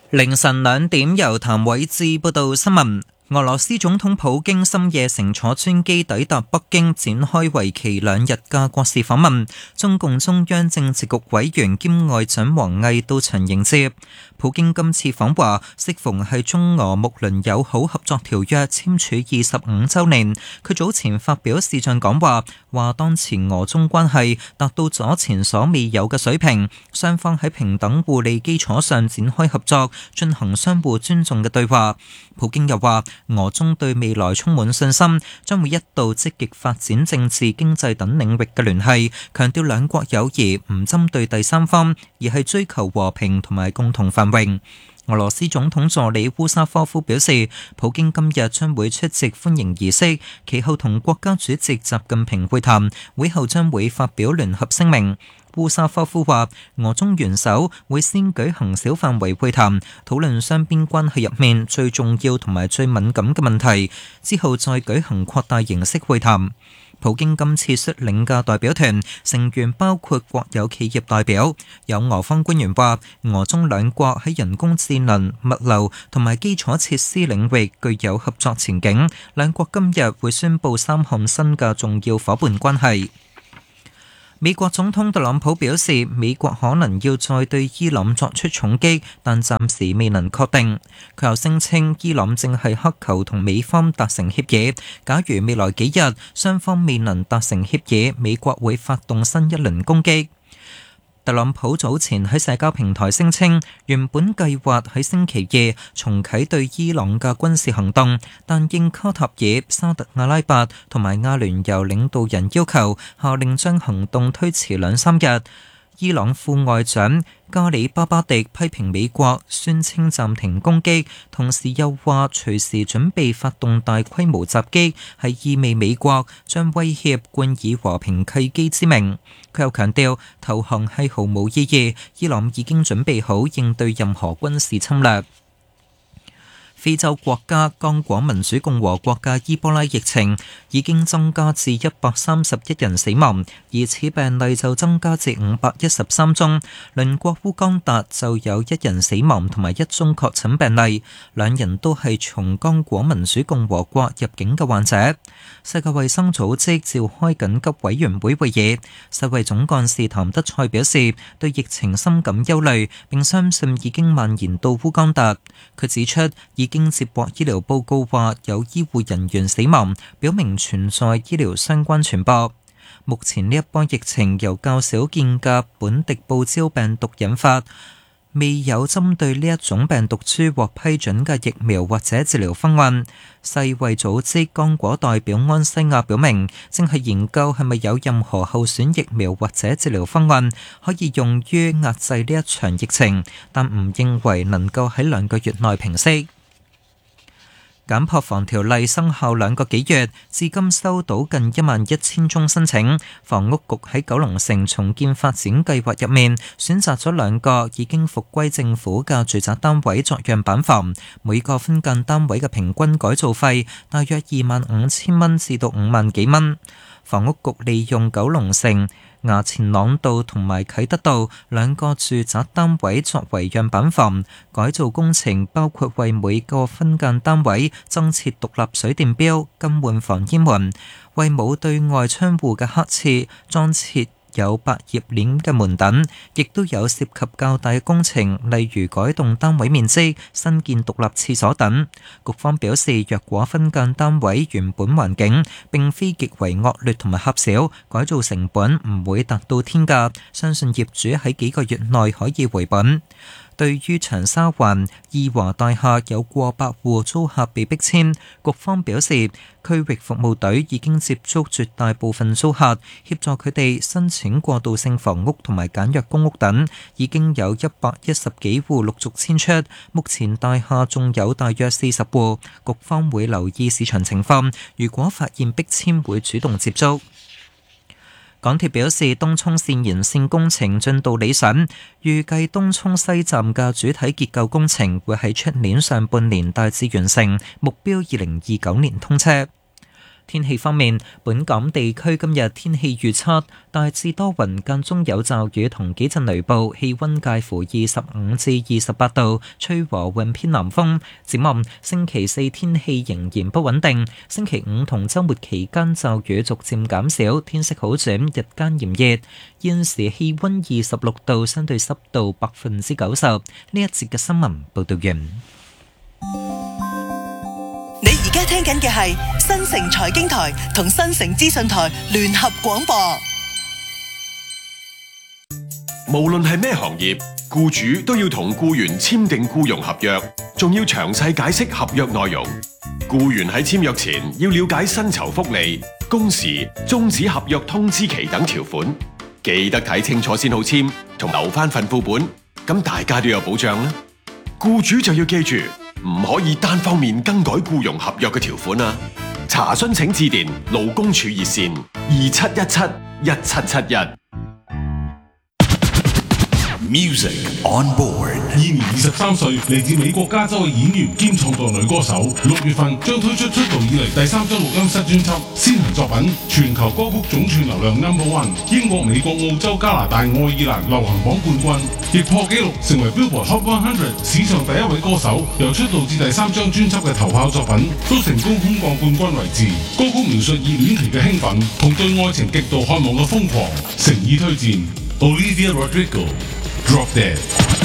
凌晨2點，由譚偉志報道新聞。俄羅斯總統普京深夜乘坐專機抵達北京，展開為期2日嘅國事訪問。中共中央政治局委員兼外長王毅到場迎接。普京今次訪華，適逢係中俄睦鄰友好合作條約簽署25週年。佢早前發表視像講話，話當前俄中關係達到咗前所未有嘅水平，雙方喺平等互利基礎上展開合作，進行相互尊重嘅對話。普京又話，俄中對未來充滿信心，將會一道積極發展政治、經濟等領域嘅聯繫，強調兩國友誼唔針對第三方，而係追求和平同埋共同繁榮。俄羅斯總統助理烏沙科夫表示，普京今日將會出席歡迎儀式，其後同國家主席習近平會談，會後將會發表聯合聲明。烏沙科夫話，俄中元首會先舉行小範圍會談，討論雙邊關係入面最重要同埋最敏感嘅問題，之後再舉行擴大形式會談。普京今次率領嘅代表團成員包括國有企業代表，有俄方官員話，俄中兩國喺人工智能、物流同埋基礎設施領域具有合作前景，兩國今日會宣布3項新嘅重要夥伴關係。美國總統特朗普表示，美國可能要再對伊朗作出重擊，但暫時未能確定。佢又聲稱，伊朗正係乞求同美方達成協議，假如未來幾日雙方未能達成協議，美國會發動新一輪攻擊。特朗普早前喺社交平台聲稱，原本計劃喺星期2重啟對伊朗嘅軍事行動，但應卡塔爾、沙特阿拉伯同埋阿聯酋領導人要求，下令將行動推遲2-3日。伊朗副外長加里巴巴迪批評美國，宣稱暫停攻擊，同時又話隨時準備發動大規模襲擊，係意味美國將威脅冠以和平契機之名。佢又強調，投降係毫無意義，伊朗已經準備好應對任何軍事侵略。非洲國家剛果民主共和國嘅伊波拉疫情已經增加至131人死亡，而此病例就增加至513宗。鄰國烏干達就有1人死亡同埋1宗確診病例，兩人都係從剛果民主共和國入境嘅患者。世界衛生組織召開緊急委員會會議，世衛總幹事譚德塞表示對疫情深感憂慮，並相信已經蔓延到烏干達。佢指出，已經接獲醫療報告話有醫護人員死亡，表明存在醫療相關傳播。目前呢一波疫情由較少見嘅本迪布焦病毒引發，未有針對呢一種病毒株獲批准嘅疫苗或者治療方案。世衛組織剛果代表安西亞表明，正係研究係咪有任何候選疫苗或者治療方案可以用於壓制呢一場疫情，但唔認為能夠喺2個月內平息。減破防條例生效2個幾月，至今收到近11000宗申請。房屋局喺九龍城重建發展計劃入面，選擇咗2個已經復歸政府嘅住宅單位作樣板房，每個分間單位嘅平均改造費大約25000蚊至到5萬幾蚊。房屋局利用九龍城衙前塱道同埋啟德道2個住宅單位作為樣板房，改造工程包括為每個分間單位增設獨立水電錶、更換防煙門，為冇對外窗戶嘅黑廁裝設有百葉簾嘅門等，亦都有涉及較大嘅工程，例如改動單位面積、新建獨立廁所等。局方表示，若果分間單位原本環境並非極為惡劣同埋狹小，改造成本唔會達到天價，相信業主喺幾個月內可以回本。對於長沙灣義華大廈有過百戶租客被逼遷，局方表示，區域服務隊已經接觸絕大部分租客，協助佢哋申請過渡性房屋同埋簡約公屋等，已經有110幾戶陸續遷出，目前大廈仲有大約40戶，局方會留意市場情況，如果發現逼遷會主動接觸。港鐵表示，東涌綫延綫工程進度理想，預計東涌西站嘅主體結構工程會喺出年上半年大致完成，目標2029年通車。 天氣方面，本港地區今日天氣預測大致多雲，間中有驟雨同幾陣雷暴，氣溫介乎25至28度，吹和緩偏南風。展望星期四天氣仍然不穩定，星期五同週末期間驟雨逐漸減少，天色好轉，日間炎熱。現時氣溫26度，相對濕度90%。呢一節嘅新聞報道完。 你而家聽緊嘅係新城財經台同新城資訊台聯合廣播。 無論係咩行業，僱主都要同僱員簽訂僱傭合約，仲要詳細解釋合約內容。僱員喺簽約前要了解薪酬福利、工時、終止合約通知期等條款，記得睇清楚先好簽，同留返份副本，咁大家都有保障啦。僱主就要記住，唔可以單方面更改僱傭合約嘅條款啊！查詢請致電勞工處熱線27171771。 Music on board。 現年23歲，嚟自美國加州嘅演員兼創作女歌手，6月份將推出出道以嚟第3張錄音室專輯，先行作品全球歌曲總串流量 No.1， 英國、美國、澳洲、加拿大、愛爾蘭流行榜冠軍，亦破紀錄成為 Billboard Hot 100史上第一位歌手。由出道至第3張專輯嘅頭炮作品，都成功空降冠軍位置。歌曲描述熱戀期嘅興奮同對愛情極度渴望嘅瘋狂，誠意推薦 Olivia Rodrigo。Drop Dead。